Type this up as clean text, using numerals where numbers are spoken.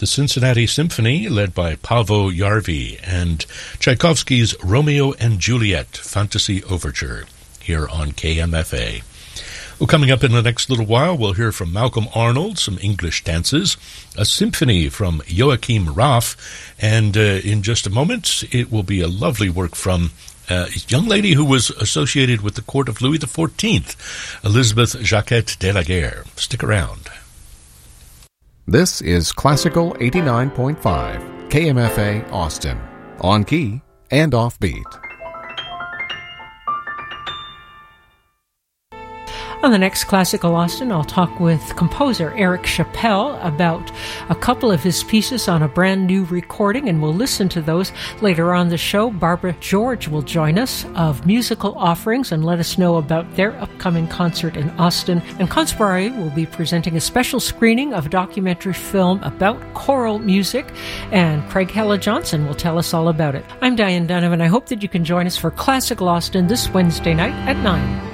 the Cincinnati Symphony, led by Paavo Järvi, and Tchaikovsky's Romeo and Juliet Fantasy Overture, here on KMFA. Well, coming up in the next little while, we'll hear from Malcolm Arnold, some English dances, a symphony from Joachim Raff, and in just a moment, it will be a lovely work from a young lady who was associated with the court of Louis XIV, Elizabeth Jacquette de la Guerre. Stick around. This is Classical 89.5, KMFA Austin, on key and offbeat. On the next Classical Austin, I'll talk with composer Eric Chappell about a couple of his pieces on a brand new recording, and we'll listen to those later on the show. Barbara George will join us of Musical Offerings and let us know about their upcoming concert in Austin. And Conspirari will be presenting a special screening of a documentary film about choral music, and Craig Hella Johnson will tell us all about it. I'm Diane Donovan. I hope that you can join us for Classical Austin this Wednesday night at 9.